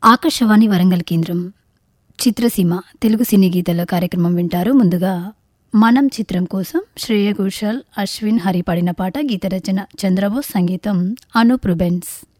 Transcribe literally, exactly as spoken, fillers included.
ఆకాశవాణి వరంగల్ కేంద్రం చిత్రసీమ తెలుగు సినీ గీతాల కార్యక్రమం వింటారు. ముందుగా మనం చిత్రం కోసం శ్రేయ ఘోషాల్, అశ్విన్ హరి పాడిన పాట. గీత రచన చంద్రబోస్, సంగీతం అనూప్ రూబెన్స్.